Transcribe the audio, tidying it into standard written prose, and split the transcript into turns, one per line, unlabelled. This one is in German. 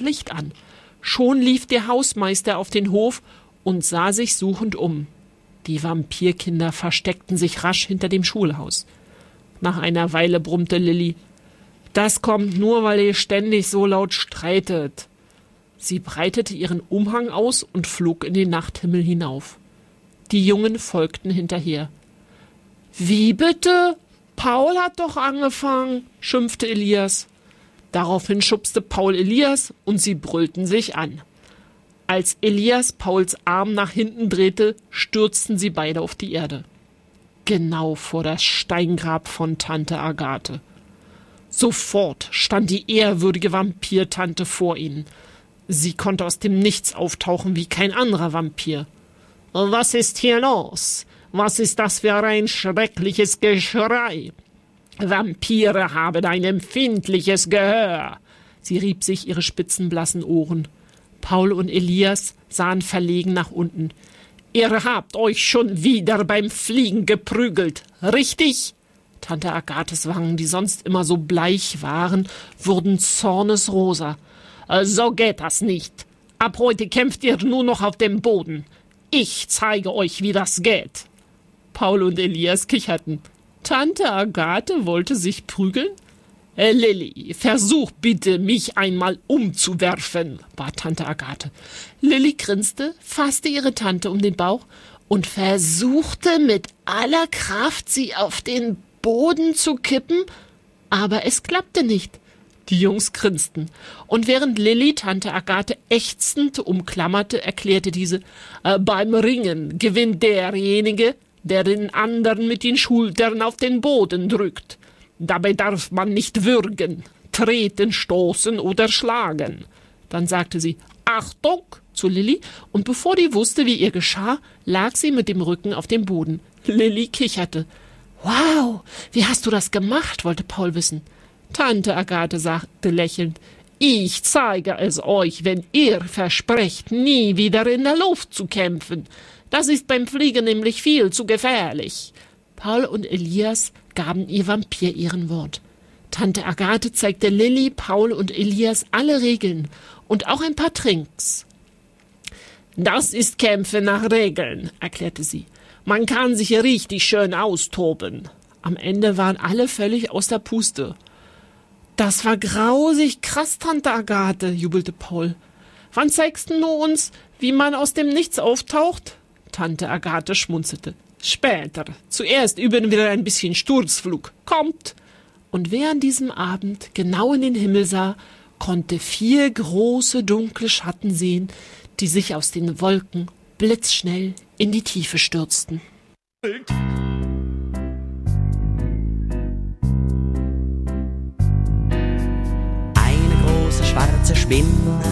Licht an. Schon lief der Hausmeister auf den Hof und sah sich suchend um. Die Vampirkinder versteckten sich rasch hinter dem Schulhaus. Nach einer Weile brummte Lilli: »Das kommt nur, weil ihr ständig so laut streitet.« Sie breitete ihren Umhang aus und flog in den Nachthimmel hinauf. Die Jungen folgten hinterher. »Wie bitte? Paul hat doch angefangen«, schimpfte Elias. Daraufhin schubste Paul Elias und sie brüllten sich an. Als Elias Pauls Arm nach hinten drehte, stürzten sie beide auf die Erde. Genau vor das Steingrab von Tante Agathe. Sofort stand die ehrwürdige Vampirtante vor ihnen. Sie konnte aus dem Nichts auftauchen wie kein anderer Vampir. »Was ist hier los? Was ist das für ein schreckliches Geschrei? Vampire haben ein empfindliches Gehör.« Sie rieb sich ihre spitzenblassen Ohren. Paul und Elias sahen verlegen nach unten. »Ihr habt euch schon wieder beim Fliegen geprügelt, richtig?« Tante Agathes Wangen, die sonst immer so bleich waren, wurden zornesrosa. »So geht das nicht. Ab heute kämpft ihr nur noch auf dem Boden. Ich zeige euch, wie das geht.« Paul und Elias kicherten. Tante Agathe wollte sich prügeln? »Lilli, versuch bitte, mich einmal umzuwerfen«, bat Tante Agathe. Lilli grinste, fasste ihre Tante um den Bauch und versuchte mit aller Kraft, sie auf den Boden zu kippen, aber es klappte nicht. Die Jungs grinsten, und während Lilli Tante Agathe ächzend umklammerte, erklärte diese: »Beim Ringen gewinnt derjenige, der den anderen mit den Schultern auf den Boden drückt. Dabei darf man nicht würgen, treten, stoßen oder schlagen.« Dann sagte sie: »Achtung!« zu Lilli, und bevor die wusste, wie ihr geschah, lag sie mit dem Rücken auf dem Boden. Lilli kicherte. »Wow, wie hast du das gemacht?« wollte Paul wissen. Tante Agathe sagte lächelnd: »Ich zeige es euch, wenn ihr versprecht, nie wieder in der Luft zu kämpfen. Das ist beim Fliegen nämlich viel zu gefährlich.« Paul und Elias gaben ihr Vampir-Ehrenwort. Tante Agathe zeigte Lilli, Paul und Elias alle Regeln und auch ein paar Trinks. »Das ist Kämpfe nach Regeln«, erklärte sie. »Man kann sich richtig schön austoben.« Am Ende waren alle völlig aus der Puste. »Das war grausig krass, Tante Agathe«, jubelte Paul. »Wann zeigst du uns, wie man aus dem Nichts auftaucht?« Tante Agathe schmunzelte. »Später. Zuerst üben wir ein bisschen Sturzflug. Kommt!« Und wer an diesem Abend genau in den Himmel sah, konnte 4 große dunkle Schatten sehen, die sich aus den Wolken blitzschnell in die Tiefe stürzten.
Eine große schwarze Spinne